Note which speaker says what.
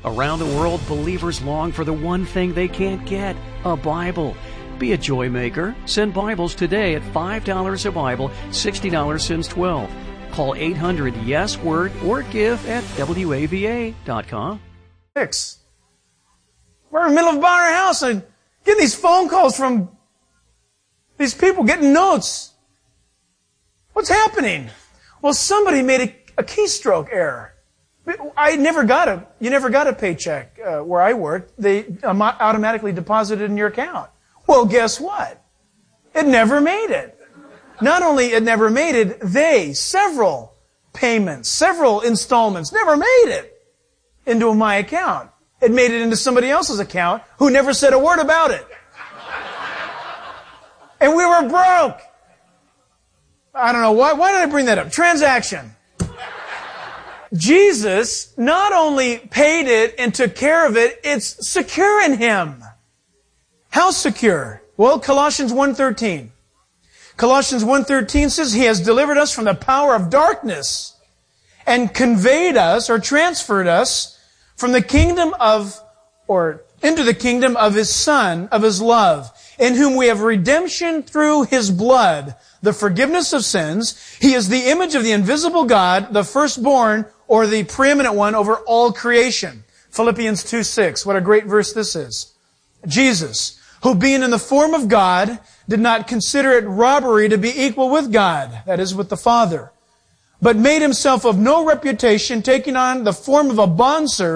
Speaker 1: Around the world, believers long for the one thing they can't get, a Bible. Be a joy maker. Send Bibles today at $5 a Bible, $60 since 12. Call 800-YES-WORD or give at WAVA.com.
Speaker 2: We're in the middle of buying our house and getting these phone calls from these people getting notes. What's happening? Well, somebody made a keystroke error. You never got a paycheck where I worked. They automatically deposited in your account. Well, guess what? It never made it. Not only it never made it, several payments, several installments, never made it into my account. It made it into somebody else's account who never said a word about it. And we were broke. I don't know why. Why did I bring that up? Transaction. Jesus not only paid it and took care of it, it's secure in Him. How secure? Well, Colossians 1:13. Colossians 1:13 says, He has delivered us from the power of darkness and conveyed us or transferred us from the kingdom of, or into the kingdom of His Son, of His love, in whom we have redemption through His blood, the forgiveness of sins. He is the image of the invisible God, the firstborn, or the preeminent one over all creation. Philippians 2:6. What a great verse this is. Jesus, who being in the form of God, did not consider it robbery to be equal with God, that is, with the Father, but made Himself of no reputation, taking on the form of a bondservant,